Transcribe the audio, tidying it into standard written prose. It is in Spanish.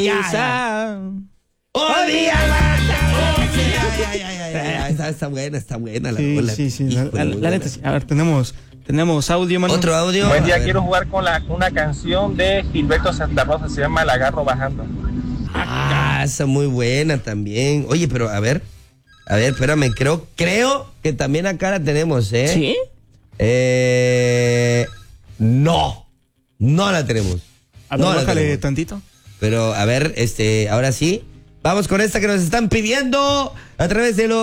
ya. ¡Oh, día! Está buena la rola. Sí. La neta, sí. A ver, tenemos audio, mano. Otro audio. Buen día, quiero jugar con una canción de Gilberto Santa Rosa, se llama La agarro bajando. Esa muy buena también. Oye, pero a ver, espérame, creo que también acá la tenemos, ¿eh? ¿Sí? No la tenemos. A ver, No la bájale tenemos. tantito. Pero a ver, ahora sí, vamos con esta que nos están pidiendo a través de los